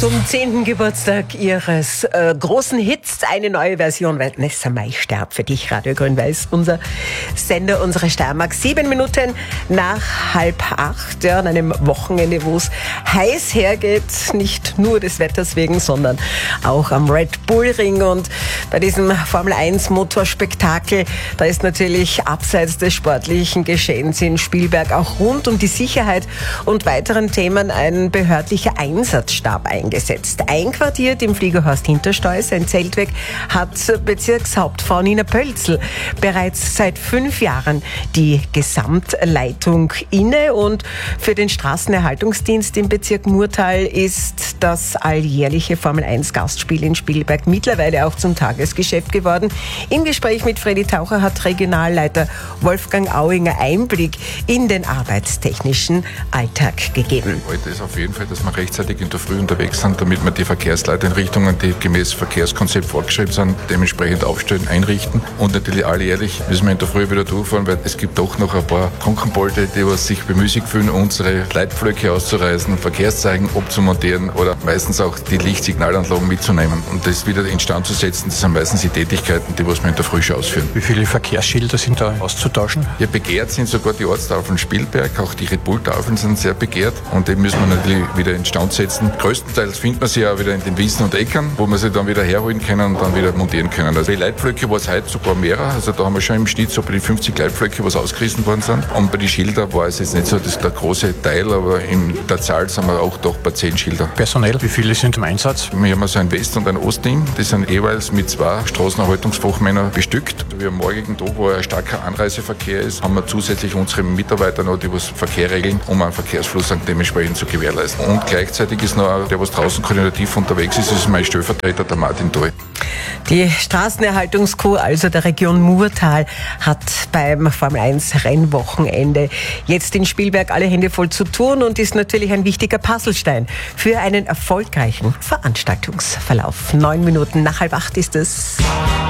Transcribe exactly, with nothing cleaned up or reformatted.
Zum zehnten Geburtstag ihres äh, großen Hits eine neue Version. Vanessa Mai sterbt für dich, Radio Grün-Weiß, unser Sender, unsere Steiermark. Sieben Minuten nach halb acht, ja, an einem Wochenende, wo es heiß hergeht. Nicht nur des Wetters wegen, sondern auch am Red Bull Ring. Und bei diesem Formel eins Motorspektakel, da ist natürlich abseits des sportlichen Geschehens in Spielberg auch rund um die Sicherheit und weiteren Themen ein behördlicher Einsatzstab eingesetzt. Einquartiert im Fliegerhorst Hintersteu, sein Zeltwerk, hat Bezirkshauptfrau Nina Pölzl bereits seit fünf Jahren die Gesamtleitung inne. Und für den Straßenerhaltungsdienst im Bezirk Murtal ist das alljährliche Formel eins Gastspiel in Spielberg mittlerweile auch zum Tagesgeschäft geworden. Im Gespräch mit Freddy Taucher hat Regionalleiter Wolfgang Auinger Einblick in den arbeitstechnischen Alltag gegeben. Heute ist auf jeden Fall, dass wir rechtzeitig in der Früh unterwegs sind, damit wir die Verkehrsleiteinrichtungen, die gemäß Verkehrskonzept vorgeschrieben sind, dementsprechend aufstellen, einrichten. Und natürlich alljährlich müssen wir in der Früh wieder durchfahren, weil es gibt doch noch ein paar Krankenbolte, die was sich bemüßigt fühlen, unsere Leitpflöcke auszureißen, Verkehrszeichen abzumontieren oder meistens auch die Lichtsignalanlagen mitzunehmen und das wieder instand zu setzen. Das sind meistens die Tätigkeiten, die was wir in der Früh schon ausführen. Wie viele Verkehrsschilder sind da auszutauschen? Ja, begehrt sind sogar die Ortstafeln Spielberg, auch die Red Bull-Tafeln sind sehr begehrt und die müssen wir natürlich wieder instand setzen. Größtenteils findet man sie ja wieder in den Wiesen und Äckern, wo man sie dann wieder herholen können und dann wieder montieren können. Also die Leitpflöcke war es heute sogar mehrer, also da haben wir schon im Schnitt so bei den fünfzig Leitpflöcke, was ausgerissen worden sind. Und bei den Schildern war es jetzt nicht so das der große Teil, aber in der Zahl sind wir auch doch bei zehn Schilder. Personell, wie viele sind im Einsatz? Wir haben so ein West- und ein Ostteam, die sind jeweils mit zwei Straßenerhaltungsfachmännern bestückt. Wie am morgigen Tag, wo ein starker Anreiseverkehr ist, haben wir zusätzlich unsere Mitarbeiter noch, die was Verkehr regeln, um einen Verkehrsfluss dementsprechend zu gewährleisten. Und gleichzeitig ist noch der, was draußen koordinativ unterwegs ist, ist mein Stellvertreter, der Martin Dahl. Die Straßenerhaltungscrew, also der Region Murtal, hat beim Formel eins Rennwochenende jetzt in Spielberg alle Hände voll zu tun und ist natürlich ein wichtiger Puzzlestein für einen erfolgreichen Veranstaltungsverlauf. Neun Minuten nach halb acht ist es.